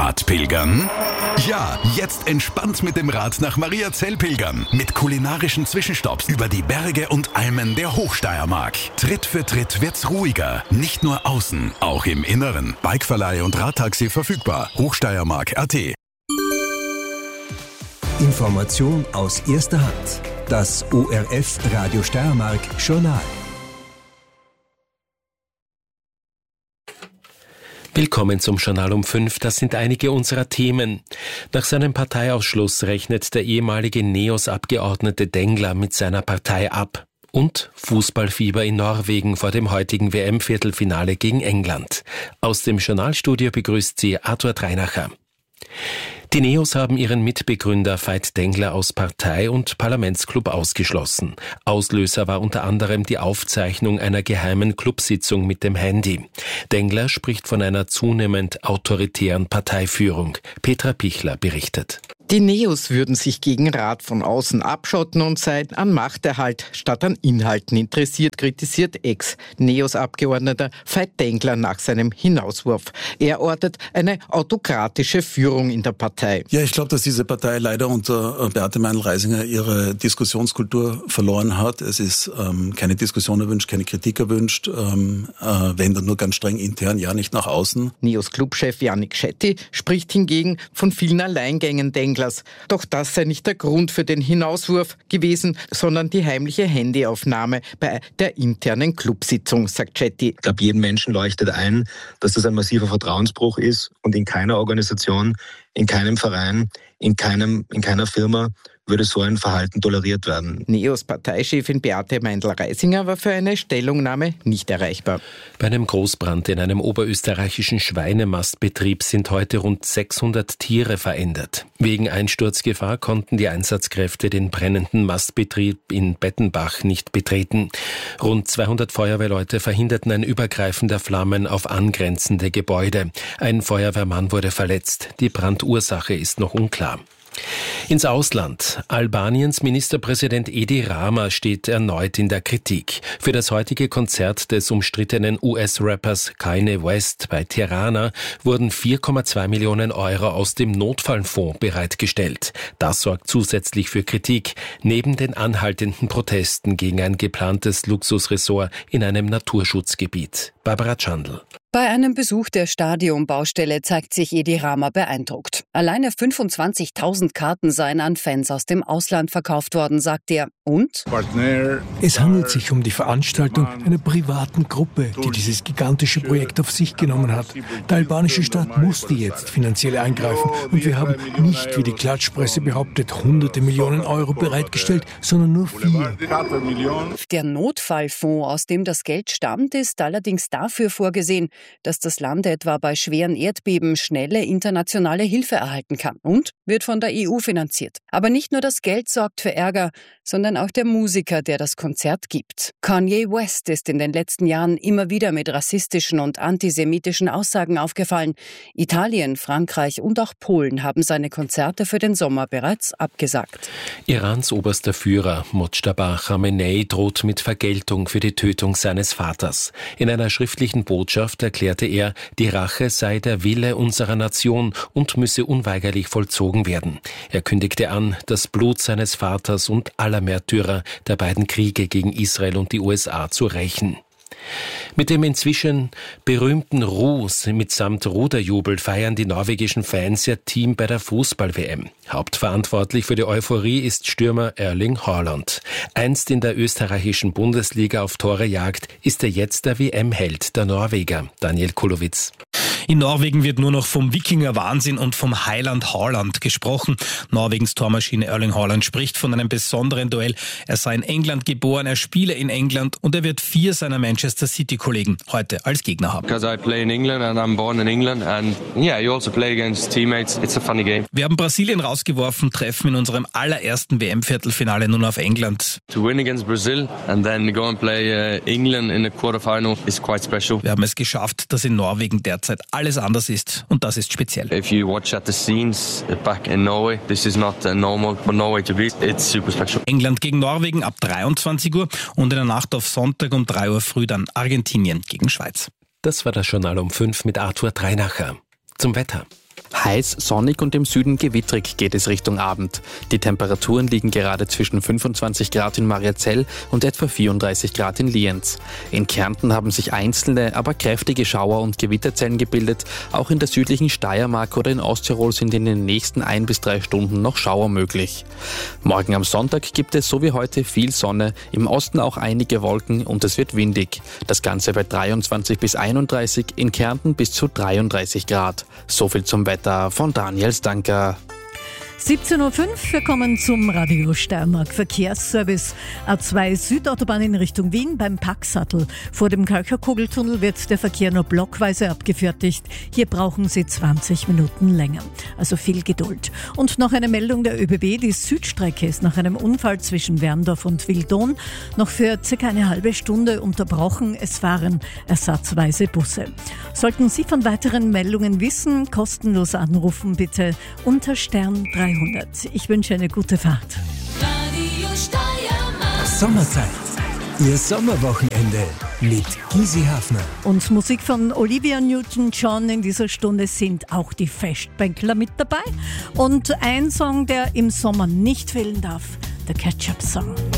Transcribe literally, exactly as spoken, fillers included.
Radpilgern? Ja, jetzt entspannt mit dem Rad nach Mariazell pilgern. Mit kulinarischen Zwischenstopps über die Berge und Almen der Hochsteiermark. Tritt für Tritt wird's ruhiger. Nicht nur außen, auch im Inneren. Bikeverleih und Radtaxi verfügbar. Hochsteiermark punkt at. Information aus erster Hand. Das O R F Radio Steiermark Journal. Willkommen zum Journal um fünf. Das sind einige unserer Themen. Nach seinem Parteiausschluss rechnet der ehemalige NEOS-Abgeordnete Dengler mit seiner Partei ab. Und Fußballfieber in Norwegen vor dem heutigen W M-Viertelfinale gegen England. Aus dem Journalstudio begrüßt sie Arthur Dreinacher. Die NEOS haben ihren Mitbegründer Veit Dengler aus Partei und Parlamentsclub ausgeschlossen. Auslöser war unter anderem die Aufzeichnung einer geheimen Clubsitzung mit dem Handy. Dengler spricht von einer zunehmend autoritären Parteiführung. Petra Pichler berichtet. Die NEOS würden sich gegen Rat von außen abschotten und seien an Machterhalt statt an Inhalten interessiert, kritisiert Ex-NEOS-Abgeordneter Veit Dengler nach seinem Hinauswurf. Er ortet eine autokratische Führung in der Partei. Ja, ich glaube, dass diese Partei leider unter Beate Meindl-Reisinger ihre Diskussionskultur verloren hat. Es ist ähm, keine Diskussion erwünscht, keine Kritik erwünscht, ähm, äh, wenn dann nur ganz streng intern, ja nicht nach außen. NEOS-Clubchef Yannick Shetty spricht hingegen von vielen Alleingängen Denglers. Doch das sei nicht der Grund für den Hinauswurf gewesen, sondern die heimliche Handyaufnahme bei der internen Clubsitzung, sagt Shetty. Ich glaube, jedem Menschen leuchtet ein, dass das ein massiver Vertrauensbruch ist und in keiner Organisation, in keinem Verein, in keinem, in keiner Firma würde so ein Verhalten toleriert werden. NEOS-Parteichefin Beate Meindl-Reisinger war für eine Stellungnahme nicht erreichbar. Bei einem Großbrand in einem oberösterreichischen Schweinemastbetrieb sind heute rund sechshundert Tiere verendet. Wegen Einsturzgefahr konnten die Einsatzkräfte den brennenden Mastbetrieb in Bettenbach nicht betreten. Rund zweihundert Feuerwehrleute verhinderten ein Übergreifen der Flammen auf angrenzende Gebäude. Ein Feuerwehrmann wurde verletzt. Die Brandursache ist noch unklar. Ins Ausland. Albaniens Ministerpräsident Edi Rama steht erneut in der Kritik. Für das heutige Konzert des umstrittenen U S-Rappers Kanye West bei Tirana wurden vier Komma zwei Millionen Euro aus dem Notfallfonds bereitgestellt. Das sorgt zusätzlich für Kritik, neben den anhaltenden Protesten gegen ein geplantes Luxusressort in einem Naturschutzgebiet. Barbara Chandl. Bei einem Besuch der Stadionbaustelle zeigt sich Edi Rama beeindruckt. Alleine fünfundzwanzigtausend Karten seien an Fans aus dem Ausland verkauft worden, sagt er. Und? Es handelt sich um die Veranstaltung einer privaten Gruppe, die dieses gigantische Projekt auf sich genommen hat. Der albanische Staat musste jetzt finanziell eingreifen und wir haben nicht, wie die Klatschpresse behauptet, hunderte Millionen Euro bereitgestellt, sondern nur vier. Der Notfallfonds, aus dem das Geld stammt, ist allerdings dafür vorgesehen, dass das Land etwa bei schweren Erdbeben schnelle internationale Hilfe erhalten kann und wird von der E U finanziert. Aber nicht nur das Geld sorgt für Ärger, sondern auch der Musiker, der das Konzert gibt. Kanye West ist in den letzten Jahren immer wieder mit rassistischen und antisemitischen Aussagen aufgefallen. Italien, Frankreich und auch Polen haben seine Konzerte für den Sommer bereits abgesagt. Irans oberster Führer Mojtaba Khamenei droht mit Vergeltung für die Tötung seines Vaters. In einer schriftlichen Botschaft erklärte er, die Rache sei der Wille unserer Nation und müsse unweigerlich vollzogen werden. Er kündigte an, das Blut seines Vaters und aller Märtyrer der beiden Kriege gegen Israel und die U S A zu rächen. Mit dem inzwischen berühmten Rus mitsamt Ruderjubel feiern die norwegischen Fans ihr Team bei der Fußball-W M. Hauptverantwortlich für die Euphorie ist Stürmer Erling Haaland. Einst in der österreichischen Bundesliga auf Torejagd ist er jetzt der W M-Held der Norweger. Daniel Kulowitz. In Norwegen wird nur noch vom Wikinger-Wahnsinn und vom Heiland Haaland gesprochen. Norwegens Tormaschine Erling Haaland spricht von einem besonderen Duell. Er sei in England geboren, er spiele in England und er wird vier seiner Manchester City-Kollegen heute als Gegner haben. Because I play in England and I'm born in England and yeah, you also play against teammates. It's a funny game. Wir haben Brasilien rausgeworfen, treffen in unserem allerersten W M-Viertelfinale nun auf England. To win against Brazil and then go and play uh, England in the quarterfinal is quite special. Wir haben es geschafft, dass in Norwegen derzeit alles anders ist und das ist speziell. If you watch at the scenes back in Norway, this is not normal for Norway to be. It's super special. England gegen Norwegen ab dreiundzwanzig Uhr und in der Nacht auf Sonntag um drei Uhr früh dann Argentinien gegen Schweiz. Das war das Journal um fünf mit Arthur Dreinacher. Zum Wetter. Heiß, sonnig und im Süden gewittrig geht es Richtung Abend. Die Temperaturen liegen gerade zwischen fünfundzwanzig Grad in Mariazell und etwa vierunddreißig Grad in Lienz. In Kärnten haben sich einzelne, aber kräftige Schauer- und Gewitterzellen gebildet. Auch in der südlichen Steiermark oder in Osttirol sind in den nächsten ein bis drei Stunden noch Schauer möglich. Morgen am Sonntag gibt es so wie heute viel Sonne, im Osten auch einige Wolken und es wird windig. Das Ganze bei dreiundzwanzig bis einunddreißig, in Kärnten bis zu dreiunddreißig Grad. So viel zum Wetter von Daniel Stanker. siebzehn Uhr fünf, wir kommen zum Radio Steiermark Verkehrsservice. A zwei Südautobahn in Richtung Wien beim Packsattel. Vor dem Kalcherkugeltunnel wird der Verkehr nur blockweise abgefertigt. Hier brauchen Sie zwanzig Minuten länger. Also viel Geduld. Und noch eine Meldung der ÖBB. Die Südstrecke ist nach einem Unfall zwischen Werndorf und Wildon noch für circa eine halbe Stunde unterbrochen. Es fahren ersatzweise Busse. Sollten Sie von weiteren Meldungen wissen, kostenlos anrufen bitte unter Stern dreihundert. Ich wünsche eine gute Fahrt. Radio Steiermark. Sommerzeit. Ihr Sommerwochenende mit Gysi Hafner. Und Musik von Olivia Newton-John in dieser Stunde sind auch die Festbänkler mit dabei. Und ein Song, der im Sommer nicht fehlen darf, der Ketchup-Song.